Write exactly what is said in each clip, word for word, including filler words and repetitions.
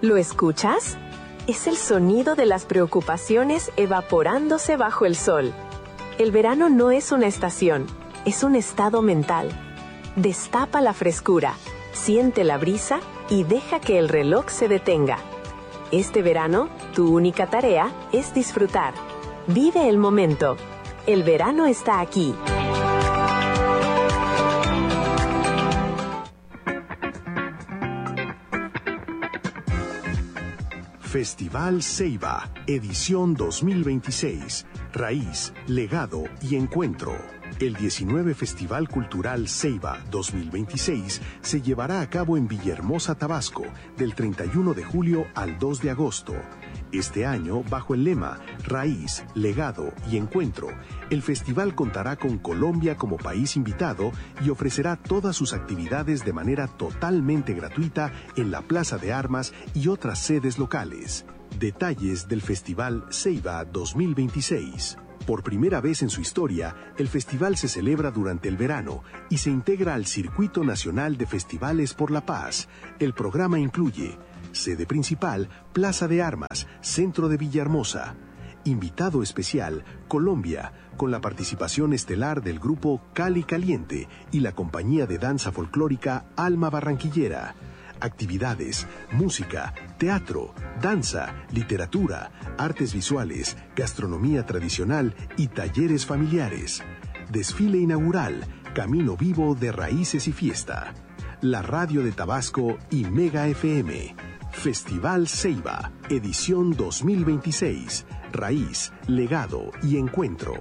¿Lo escuchas? Es el sonido de las preocupaciones evaporándose bajo el sol. El verano no es una estación, es un estado mental. Destapa la frescura, siente la brisa y deja que el reloj se detenga. Este verano, tu única tarea es disfrutar. Vive el momento. El verano está aquí. Festival Ceiba, edición dos mil veintiséis. Raíz, legado y encuentro. El diecinueve Festival Cultural Ceiba dos mil veintiséis se llevará a cabo en Villahermosa, Tabasco, del treinta y uno de julio al dos de agosto. Este año, bajo el lema Raíz, legado y encuentro, el festival contará con Colombia como país invitado y ofrecerá todas sus actividades de manera totalmente gratuita en la Plaza de Armas y otras sedes locales. Detalles del Festival Ceiba dos mil veintiséis. Por primera vez en su historia, el festival se celebra durante el verano y se integra al Circuito Nacional de Festivales por la Paz. El programa incluye sede principal, Plaza de Armas, Centro de Villahermosa. Invitado especial, Colombia, con la participación estelar del grupo Cali Caliente y la compañía de danza folclórica Alma Barranquillera. Actividades, música, teatro, danza, literatura, artes visuales, gastronomía tradicional y talleres familiares. Desfile inaugural, Camino Vivo de Raíces y Fiesta. La Radio de Tabasco y Mega F M. Festival Ceiba, edición dos mil veintiséis. Raíz, legado y encuentro.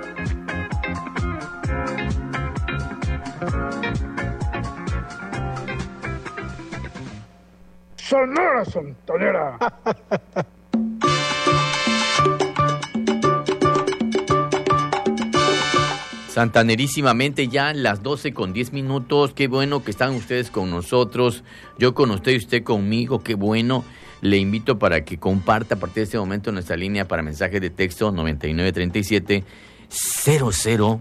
Sonora Santanera. Santanerísimamente ya las doce con diez minutos. Qué bueno que están ustedes con nosotros. Yo con usted y usted conmigo. Qué bueno. Le invito para que comparta a partir de este momento nuestra línea para mensajes de texto noventa y nueve treinta y siete cero cero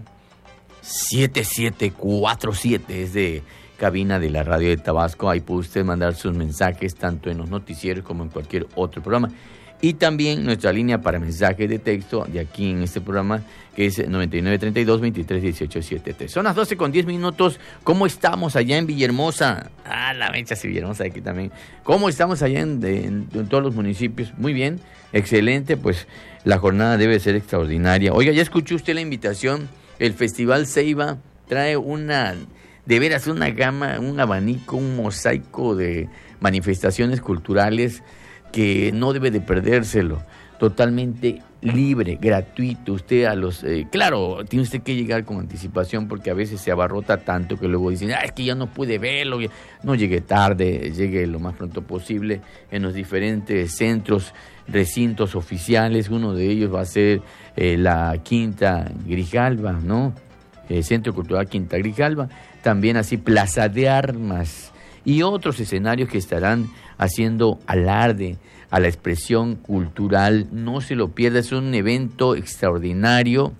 siete siete cuatro siete. Es de cabina de la radio de Tabasco. Ahí puede usted mandar sus mensajes tanto en los noticieros como en cualquier otro programa. Y también nuestra línea para mensajes de texto de aquí en este programa, que es noventa y nueve treinta y dos veintitrés dieciocho setenta y tres. Son las doce con diez minutos. ¿Cómo estamos allá en Villahermosa? Ah, la mecha sí, Villahermosa aquí también. ¿Cómo estamos allá en, de, en, en todos los municipios? Muy bien, excelente. Pues la jornada debe ser extraordinaria. Oiga, ya escuchó usted la invitación. El Festival Ceiba trae una, de veras, una gama, un abanico, un mosaico de manifestaciones culturales que no debe de perdérselo, totalmente libre, gratuito. Usted a los, eh, claro, tiene usted que llegar con anticipación porque a veces se abarrota tanto que luego dicen, ah, es que ya no pude verlo. No llegue tarde, llegue lo más pronto posible en los diferentes centros, recintos oficiales. Uno de ellos va a ser eh, la Quinta Grijalva, ¿no? El Centro Cultural Quinta Grijalva, también así Plaza de Armas y otros escenarios que estarán haciendo alarde a la expresión cultural. No se lo pierda, es un evento extraordinario,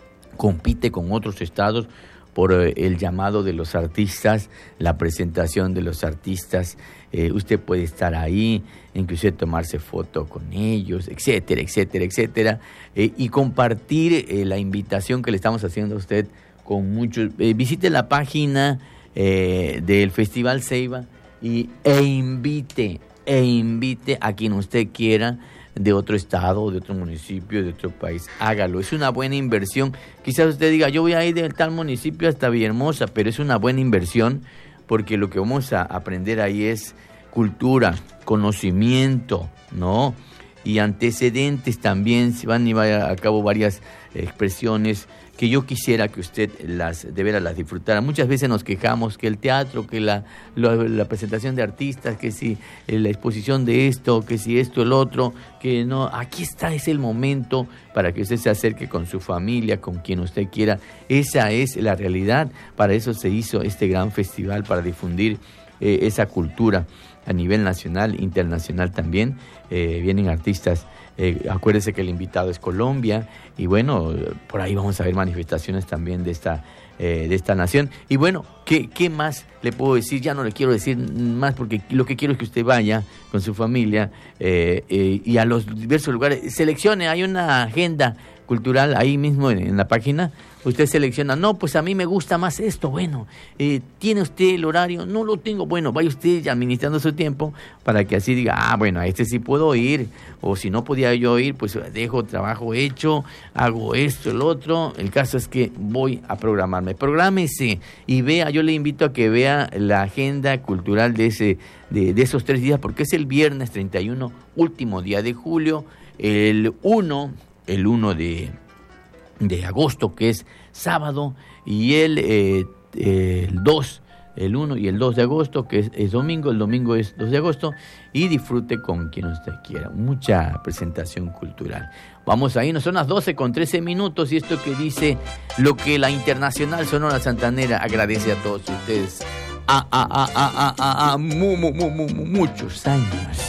compite con otros estados por eh, el llamado de los artistas, la presentación de los artistas. Eh, usted puede estar ahí, inclusive tomarse foto con ellos, etcétera, etcétera, etcétera, eh, y compartir eh, la invitación que le estamos haciendo a usted con muchos. Eh, visite la página eh, del Festival Ceiba y, e invite, e invite a quien usted quiera de otro estado, de otro municipio, de otro país. Hágalo, es una buena inversión. Quizás usted diga, yo voy a ir de tal municipio hasta Villahermosa, pero es una buena inversión porque lo que vamos a aprender ahí es cultura, conocimiento, ¿no? Y antecedentes también. Se van a llevar a cabo varias expresiones que yo quisiera que usted las de veras las disfrutara. Muchas veces nos quejamos que el teatro, que la, la, la presentación de artistas, que si la exposición de esto, que si esto, el otro, que no. Aquí está, es el momento para que usted se acerque con su familia, con quien usted quiera. Esa es la realidad. Para eso se hizo este gran festival, para difundir eh, esa cultura a nivel nacional, internacional también. Eh, vienen artistas. Eh, acuérdese que el invitado es Colombia y bueno, por ahí vamos a ver manifestaciones también de esta eh, de esta nación. Y bueno, ¿qué, ¿qué más le puedo decir? Ya no le quiero decir más porque lo que quiero es que usted vaya con su familia eh, eh, y a los diversos lugares. Seleccione, hay una agenda cultural ahí mismo en, en la página. Usted selecciona, no, pues a mí me gusta más esto, bueno, eh, ¿tiene usted el horario? No lo tengo, bueno, vaya usted administrando su tiempo para que así diga, ah, bueno, a este sí puedo ir, o si no podía yo ir, pues dejo trabajo hecho, hago esto, el otro. El caso es que voy a programarme. Prográmese y vea, yo le invito a que vea la agenda cultural de, ese, de, de esos tres días, porque es el viernes treinta y uno, último día de julio, el uno, el uno de... de agosto, que es sábado, y el, eh, eh, el dos, el uno y el dos de agosto, que es, es domingo, el domingo es dos de agosto, y disfrute con quien usted quiera. Mucha presentación cultural. Vamos ahí, no son las doce con trece minutos, y esto que dice lo que la Internacional Sonora Santanera agradece a todos ustedes. A, a, a, a, a, a, a mu, mu, mu, mu, muchos años.